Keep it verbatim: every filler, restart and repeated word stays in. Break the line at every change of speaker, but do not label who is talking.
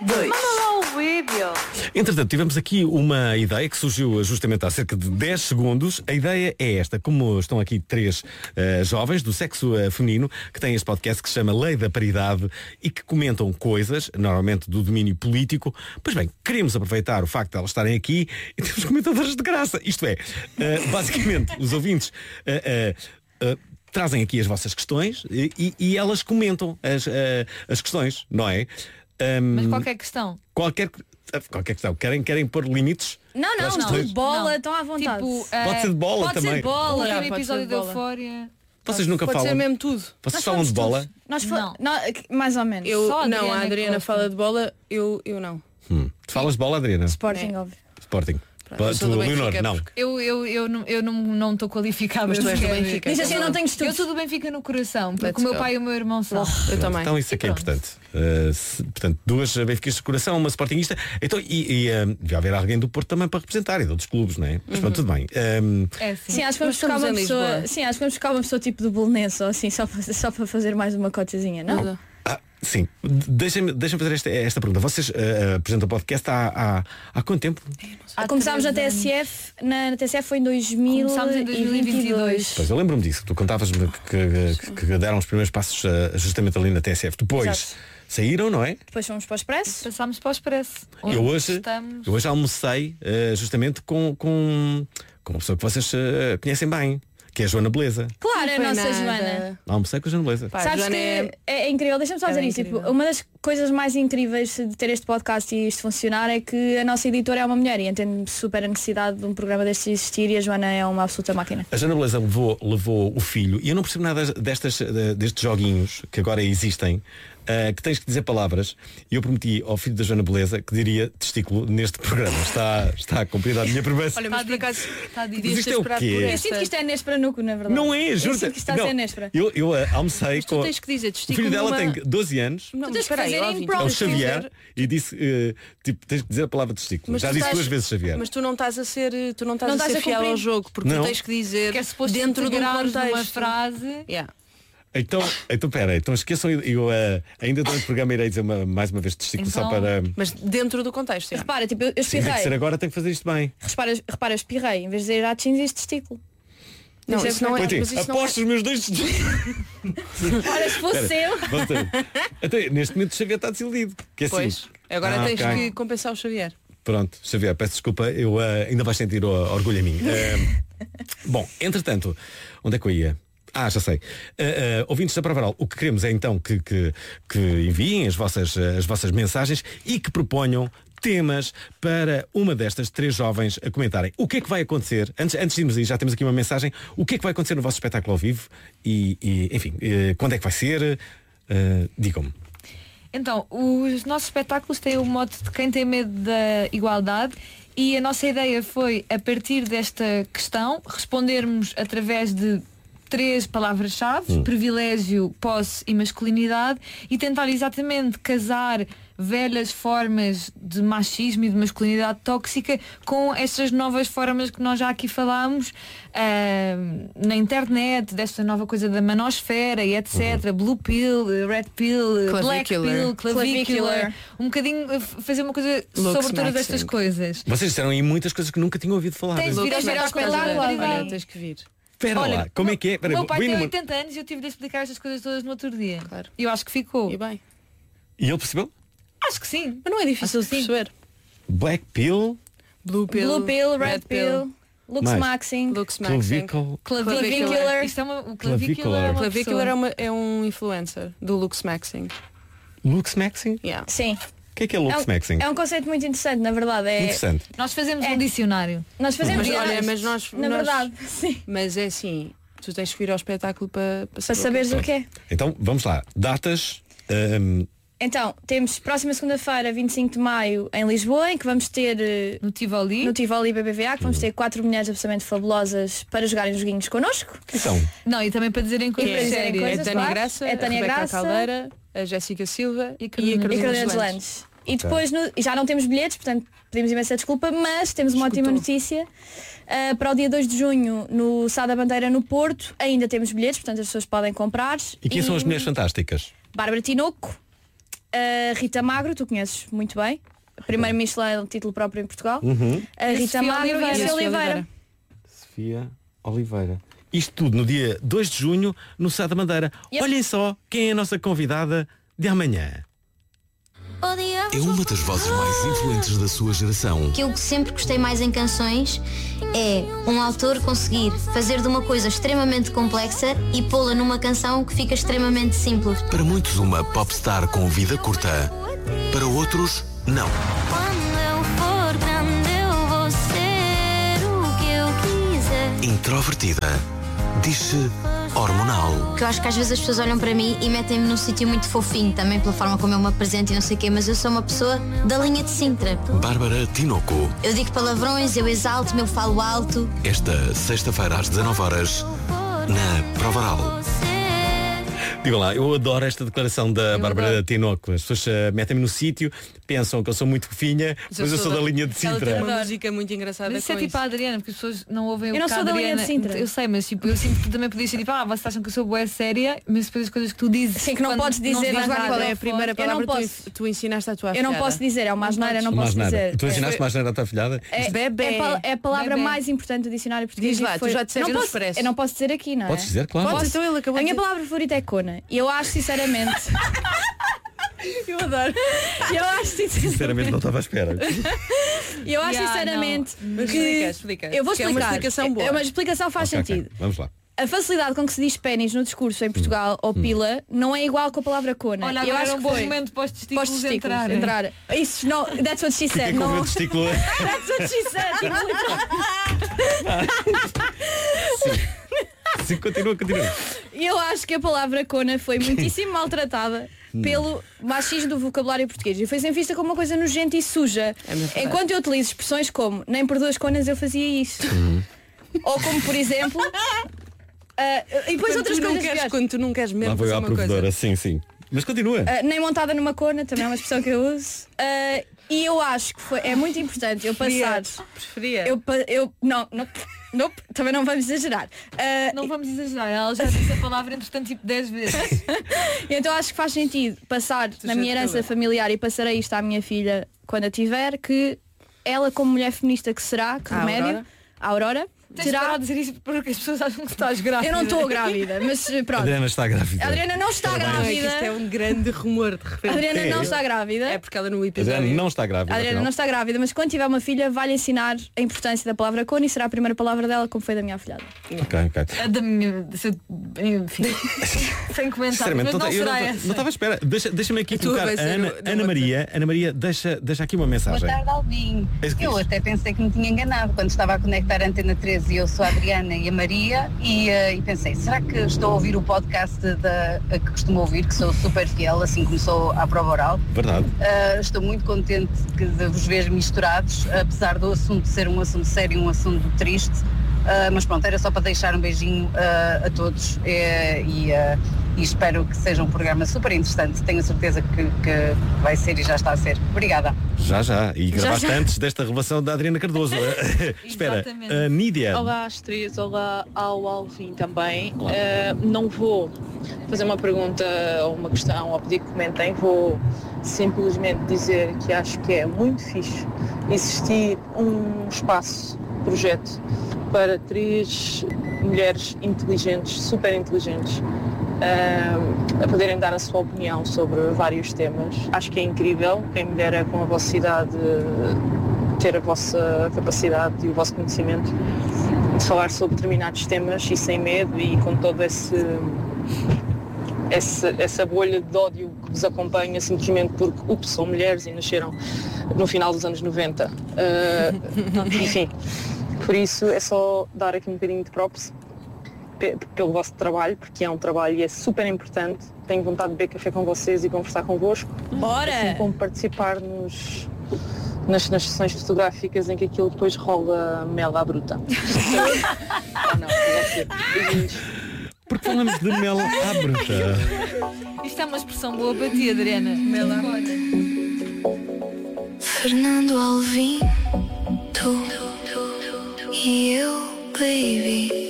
dois.
Manda lá o vídeo.
Entretanto, tivemos aqui uma ideia que surgiu justamente há cerca de dez segundos. A ideia é esta. Como estão aqui três uh, jovens do sexo uh, feminino que têm este podcast que se chama Lei da Paridade e que comentam coisas, normalmente do domínio político, pois bem, queremos aproveitar o facto de elas estarem aqui e temos comentadores de graça. Isto é, uh, basicamente, os ouvintes uh, uh, uh, trazem aqui as vossas questões e, e elas comentam as, uh, as questões, não é? Um,
Mas qualquer questão.
Qualquer, qualquer questão. Querem, querem pôr limites?
Não, não, não. De bola, estão à vontade.
Tipo,
pode ser de bola
pode
também.
Ser de bola.
Yeah,
Aquele
pode
episódio
ser
de
de bola.
Eufória.
Vocês nunca
Pode
falam.
ser mesmo tudo.
Vocês
Nós
falam de
falamos
bola?
tudo. Nós fa- nós- mais ou menos.
Eu,
Só a
não,
Adriana
a Adriana
gosta.
fala de bola, eu, eu não.
Hum. Tu falas de bola, Adriana?
Sporting,
É.
óbvio.
Sporting.
Pronto, eu
Tu,
sou do
Leonor,
Benfica,
não.
porque-
Eu, eu, eu, não- eu não não estou qualificada.
Mas tu és do
sequer.
Benfica.
Diz assim, eu não tenho
Eu
estudos.
sou do Benfica no coração, porque
Let's
o meu
go.
pai e o meu irmão são.
Eu também.
Então isso é que é
Pronto.
importante. Uh, se- portanto, duas benfiquistas de coração, uma sportinguista. Então, e, e uh, devia haver alguém do Porto também para representar e de outros clubes, não é? Mas pronto, tudo bem. Um,
É sim.
Sim, acho que vamos
Nós
buscar
estamos
uma
em
pessoa.
Lisboa.
Sim, acho que vamos buscar uma pessoa tipo do Bolonense ou assim, só para, só para fazer mais uma cotazinha, não?
Nada.
ah, sim, deixem-me deixem fazer esta, esta pergunta. Vocês uh, apresentam o podcast há, há, há quanto tempo?
Há
Começámos na
três
T S F, na, na T S F foi em dois mil
Começámos em dois mil e vinte e dois.
Pois eu lembro-me disso, que tu contavas-me que, que, que deram os primeiros passos uh, justamente ali na T S F. Depois
Exato.
saíram, não é?
Depois fomos para o Expresso.
Passámos para o Expresso. onde
Eu hoje,
estamos...
eu hoje almocei uh, justamente com, com, com uma pessoa que vocês uh, conhecem bem, que é a Joana Beleza.
Claro, a
Foi
nossa
nada.
Joana.
Almocei com a Joana Beleza.
Pá, a
Sabes
Joana
que
é-
é, é incrível, deixa-me só
Ela
dizer
é
isso. Tipo,
incrível.
uma das coisas mais incríveis de ter este podcast e isto funcionar é que a nossa editora é uma mulher e entende super a necessidade de um programa deste existir e a Joana é uma absoluta máquina.
A Joana Beleza levou, levou o filho e eu não percebo nada destas, de- destes joguinhos que agora existem, uh, que tens que dizer palavras, e eu prometi ao filho da Joana Beleza que diria testículo neste programa. Está, está cumprida a minha promessa.
Olha, mas por acaso
Está dito.
devias
isto
ter
é o
esperado
quê?
por
Eu
Eu
esta.
sinto que isto é Nespra Nuco, na verdade.
Não é,
Eu
juro.
sinto que está
não,
a ser Nespra.
Eu, eu uh, almocei
Mas tu
com.
tens que dizer
O
testículo
filho dela
numa-
tem doze anos,
Não,
Tu
mas
tens que
espera aí,
fazer
ó, Vinte,
improv.
é o
tens que
Xavier,
dizer-
e disse, uh, tipo, tens que dizer a palavra testículo.
Mas
Já
tu
disse
estás-
duas vezes Xavier.
Mas tu não estás a ser, tu não estás
Não
a
estás
ser
a
fiel
cumprir.
ao jogo, porque
Não.
tu tens que dizer
Que é suposto
dentro de um
integrares
contexto.
numa frase.
Yeah.
Então, então pera, então esqueçam, eu uh, ainda durante o programa irei dizer uma- mais uma vez testículo
Então-
só para.
Mas dentro do contexto. Yeah.
Repara, tipo, eu eu
Sim, tem que ser
espirrei.
agora, tem que fazer isto bem.
Repara, repara, eu espirrei. Em vez de dizer ah, tins este testículo.
Não,
Deixa
isso não é.
Pontinho,
Mas isso não é.
aposto os meus dois testículos.
Ora, se fosse
Espera,
eu.
vamos ter. Até, neste momento o Xavier está desiludido. Que é assim.
Pois. Agora
Ah,
tens
ok.
que compensar o Xavier.
Pronto, Xavier, peço desculpa, eu uh, ainda vais sentir o orgulho a mim. Uh, bom, entretanto, onde é que eu ia? Ah, já sei. Uh, uh, ouvintes da Provaral, o que queremos é então que, que, que enviem as vossas, uh, as vossas mensagens e que proponham temas para uma destas três jovens a comentarem. O que é que vai acontecer? Antes, antes de irmos aí, já temos aqui uma mensagem. O que é que vai acontecer no vosso espetáculo ao vivo? E, e enfim, uh, quando é que vai ser? Uh, digam-me.
Então, os nossos espetáculos têm o mote de quem tem medo da igualdade e a nossa ideia foi, a partir desta questão, respondermos através de três palavras-chave,
Hum.
privilégio, posse e masculinidade, e tentar exatamente casar velhas formas de machismo e de masculinidade tóxica com estas novas formas que nós já aqui falámos ah, na internet, desta nova coisa da manosfera e etcétera.
Uhum.
Blue pill, red pill, black
Clavicular.
pill, clavicular,
Clavicular.
um bocadinho uh, fazer uma coisa
Looks
sobre todas estas
maxing.
coisas.
Vocês disseram aí muitas coisas que nunca tinham ouvido falar.
Tens de vir a
Looks
ver ao
maxing.
espetáculo.
Olha, tens que vir.
Espera
Olha,
lá, como é que é? Espera,
o meu pai
vem
tem
numa-
oitenta anos e eu tive de explicar estas coisas todas no outro dia.
Claro.
E eu acho que ficou.
E bem.
E ele percebeu?
Acho que sim.
Mas não é difícil de
Acho que sim.
perceber.
Black pill,
Blue pill,
Blue pill, red pill, looks
Mais.
maxing.
looks maxing.
clavicle.
Clavicular. Isto é uma, o clavicular é uma
Clavicular é,
pessoa.
uma, é um influencer do looks maxing.
Looks maxing?
Yeah.
Sim.
O que é que é
É
looks
um,
maxing?
é um conceito muito interessante, na verdade. É,
Interessante.
Nós fazemos
É.
um dicionário.
nós fazemos
Mas olha,
várias,
mas nós-
na
nós-
verdade, sim.
Mas é assim, tu tens que vir ao espetáculo para, para
Para
saber.
saberes o que é.
Então, vamos lá. Datas. hum,
Então, temos próxima segunda-feira, vinte e cinco de maio, em Lisboa, em que vamos ter eh,
No Tivoli.
no Tivoli B B V A, que vamos ter quatro mulheres absolutamente fabulosas para jogarem joguinhos connosco.
então,
Não, e também para dizerem coisas
para dizerem
sérias.
É
coisas.
a Tânia
claro.
Graça,
É a Tânia
a Rebeca
Graça.
Caldeira, a Jéssica Silva
E a
e a
Carolina
E
Carolina
Carolina
dos
dos
Landes.
Landes. E depois no- já não temos bilhetes, portanto pedimos imensa desculpa, mas temos uma ótima notícia. Uh, para o dia dois de junho, no Sá da Bandeira, no Porto, ainda temos bilhetes, portanto as pessoas podem comprar.
e quem são as mulheres fantásticas?
Bárbara Tinoco, A Rita Magro, tu conheces muito bem. Primeiro Michelin é um título próprio em Portugal.
Uhum.
A Rita
Sofia
Magro e a
Oliveira.
Sofia Oliveira.
Sofia Oliveira. Isto tudo no dia dois de junho no Sá da Madeira.
Yep.
Olhem só quem é a nossa convidada de amanhã.
É uma das vozes mais influentes da sua geração.
Aquilo que sempre gostei mais em canções é um autor conseguir fazer de uma coisa extremamente complexa e pô-la numa canção que fica extremamente simples.
Para muitos, uma popstar com vida curta. Para outros, não.
Quando eu for grande eu vou ser o que eu quiser.
Introvertida. Diz-se hormonal.
Que eu acho que às vezes as pessoas olham para mim e metem-me num sítio muito fofinho, também pela forma como eu me apresento e não sei o quê, mas eu sou uma pessoa da linha de Sintra.
Bárbara Tinoco.
Eu digo palavrões, eu exalto-me, eu falo alto.
Esta sexta-feira às dezanove horas na Prova Oral.
Digam lá, eu adoro esta declaração da Bárbara Tinoco. As pessoas uh, metem-me no sítio, pensam que eu sou muito fofinha, mas eu sou da linha de
Ela tem
Sintra.
uma música muito engraçada
Mas isso
com
é tipo
isso.
a Adriana, porque as pessoas não ouvem
Eu
o
não
que a
sou da linha
Adriana.
de Sintra.
Eu sei, mas tipo, eu sinto que também podias ser tipo, ah, vocês acham que eu sou boa séria, mas depois as coisas que tu dizes.
Sim, que não
quando
podes dizer
dizes
nas
Mas
nada.
qual é a
fora.
primeira
Eu
palavra
não
que tu,
posso.
tu ensinaste à tua
Eu
afilhada?
não posso dizer, é uma asneira, não
Mais
posso
nada.
dizer.
Tu ensinaste mais nada à tua filhada?
É,
Bebê.
é, pal- é a palavra
Bebê.
mais importante do dicionário português.
Diz lá,
e
tu
foi-
já disseste,
não
não
posso,
parece.
eu não posso dizer aqui, não é?
Podes dizer, claro.
Podes, então ele acabou
A
de
minha
dizer.
palavra favorita é cona. E eu acho sinceramente.
Eu adoro.
eu acho sinceramente.
Sinceramente não estava à espera.
Eu acho
Yeah,
sinceramente
Mas
que.
explica, explica.
Eu vou
Porque é uma
explicar.
explicação boa.
É uma explicação faz
Ok, ok.
sentido.
Vamos lá.
A facilidade com que se diz pênis no discurso em Portugal ou pila não é igual com a palavra cona.
Olha,
eu
agora
acho
era um
que
bom
foi.
momento para os testículos,
Para os testículos
entrarem.
entrar. Isso não. That's what she
Fiquei
said.
com o
Não.
meu testículo.
That's what she said.
Sim, continua, continua.
E eu acho que a palavra cona foi muitíssimo maltratada pelo machismo do vocabulário português e foi sempre vista como uma coisa nojenta e suja.
É mesmo verdade.
Enquanto eu utilizo expressões como nem por duas conas eu fazia isso. Ou como, por exemplo. ah, e depois
Quando
outras
tu, não
coisas
queres,
piores.
quando tu não queres mesmo
Lá vou
fazer
eu à
uma coisa.
provedora, sim, sim. Mas continua.
Ah, nem montada numa cona, também é uma expressão que eu uso. Ah, e eu acho que foi, é muito importante eu passar.
Preferia.
Eu, pa- eu, não, não, nope, também não vamos exagerar. Ah,
Não vamos exagerar, ela já disse a palavra entretanto tipo dez vezes.
E então acho que faz sentido passar na
já
minha
te
herança
calei.
familiar e passarei isto à minha filha quando a tiver, que ela como mulher feminista que será, que
A
remédio,
Aurora?
a Aurora,
Tens de parar
terá.
de dizer isso porque as pessoas acham que estás grávida.
Eu não estou grávida, mas
A
pronto.
Adriana está grávida.
A Adriana não está
Não, é que
grávida.
isto é um grande rumor de
A
repente.
Adriana
É.
não está grávida.
É porque ela no
A
episódio.
Adriana não está grávida.
A Adriana
afinal.
não está grávida, mas quando tiver uma filha vai-lhe ensinar a importância da palavra cona e será a primeira palavra dela como foi da minha afilhada.
Ok, ok.
A da minha. se eu- Enfim. Sem comentários,
Sinceramente,
mas não
eu
será
não,
essa.
não estava à espera. Deixa- Deixa-me aqui
tua
colocar
vai
a
ser
Ana,
o- da
Ana
outra.
Maria. Ana Maria, deixa, deixa aqui uma mensagem.
Boa tarde, Alvin.
É isso que
Eu
diz.
até pensei que me tinha enganado quando estava a conectar a Antena treze e eu sou a Adriana e a Maria e, eh, e pensei, será que estou a ouvir o podcast da, a que costumo ouvir, que sou super fiel, assim como sou à prova oral.
Verdade.
Uh, estou muito contente que- de vos ver misturados, apesar do assunto ser um assunto sério e um assunto triste. Uh, mas pronto, era só para deixar um beijinho uh, a todos eh, e, uh, e espero que seja um programa super interessante. Tenho a certeza que, que vai ser e já está a ser. Obrigada.
Já, já. E gravaste
já.
antes desta revelação da Adriana Cardoso. Espera,
Exatamente.
a Nídia.
Olá às três, olá ao Alvin também.
Olá.
Eh, não vou fazer uma pergunta ou uma questão ou pedir que comentem, vou simplesmente dizer que acho que é muito fixe existir um espaço, projeto, para três mulheres inteligentes, super inteligentes, eh, a poderem dar a sua opinião sobre vários temas. Acho que é incrível, quem me dera com a vossa idade ter a vossa capacidade e o vosso conhecimento de falar sobre determinados temas e sem medo e com todo esse, esse essa bolha de ódio que vos acompanha simplesmente porque ups, são mulheres e nasceram no final dos anos noventa. Uh, enfim, por isso é só dar aqui um bocadinho de props pe- pelo vosso trabalho, porque é um trabalho e é super importante. Tenho vontade de beber café com vocês e conversar convosco.
Bora!
Assim como participar nos, nas, nas sessões fotográficas em que aquilo depois rola mel à bruta. Ou não, pode ser. Beijinhos.
Porque falamos de mel à bruta.
Isto é uma expressão boa para ti, Adriana.
Fernando Alvim, tu e eu, baby.